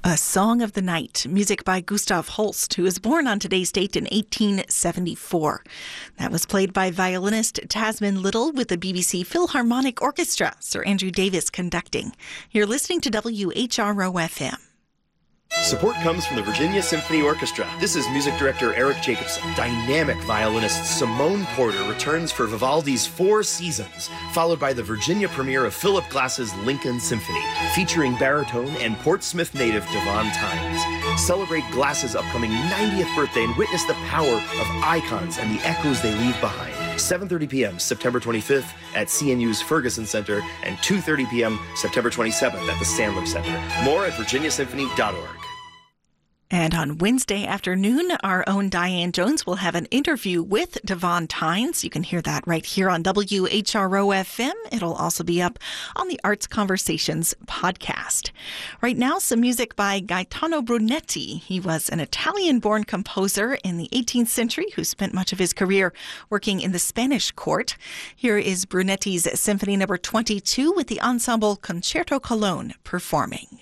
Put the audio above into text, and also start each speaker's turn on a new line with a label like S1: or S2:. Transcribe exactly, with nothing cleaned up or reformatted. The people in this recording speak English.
S1: A Song of the Night, music by Gustav Holst, who was born on today's date in eighteen seventy-four. That was played by violinist Tasman Little with the B B C Philharmonic Orchestra, Sir Andrew Davis conducting. You're listening to W H R O F M.
S2: Support comes from the Virginia Symphony Orchestra. This is music director Eric Jacobson. Dynamic violinist Simone Porter returns for Vivaldi's Four Seasons, followed by the Virginia premiere of Philip Glass's Lincoln Symphony, featuring baritone and Portsmouth native Devon Tynes. Celebrate Glass's upcoming ninetieth birthday and witness the power of icons and the echoes they leave behind. seven thirty p.m. September twenty-fifth at C N U's Ferguson Center and two thirty p.m. September twenty-seventh at the Sandler Center. More at virginia symphony dot org.
S1: And on Wednesday afternoon, our own Diane Jones will have an interview with Devon Tynes. You can hear that right here on W H R O F M. It'll also be up on the Arts Conversations podcast. Right now, some music by Gaetano Brunetti. He was an Italian-born composer in the eighteenth century who spent much of his career working in the Spanish court. Here is Brunetti's Symphony Number twenty-two with the ensemble Concerto Cologne performing.